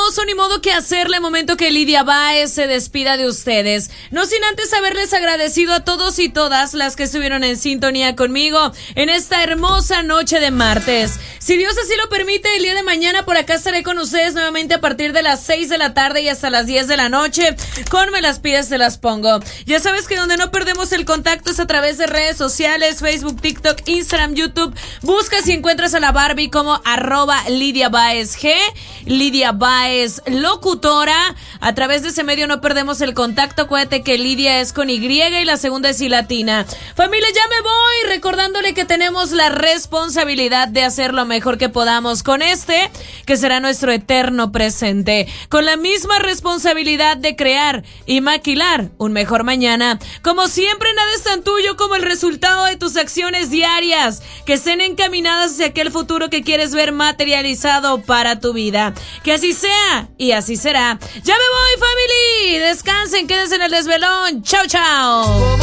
hermoso, ni modo que hacerle momento que Lidia Báez se despida de ustedes. No sin antes haberles agradecido a todos y todas las que estuvieron en sintonía conmigo en esta hermosa noche de martes. Si Dios así lo permite, el día de mañana por acá estaré con ustedes nuevamente a partir de las 6 de la tarde y hasta las 10 de la noche. Con Me las pides, te las pongo. Ya sabes que donde no perdemos el contacto es a través de redes sociales, Facebook, TikTok, Instagram, YouTube. Buscas y encuentras a la Barbie como @Lidia Báez G, Lidia Báez locutora. A través de ese medio no perdemos el contacto. Acuérdate que Lidia es con Y y la segunda es I latina. Familia, ya me voy recordándole que tenemos la responsabilidad de hacer lo mejor que podamos con que será nuestro eterno presente, con la misma responsabilidad de crear y maquilar un mejor mañana. Como siempre, nada es tan tuyo como el resultado de tus acciones diarias, que estén encaminadas hacia aquel futuro que quieres ver materializado para tu vida. Que así sea y así será. Ya me voy, family. Descansen, quédense en el desvelón. Chao, chao.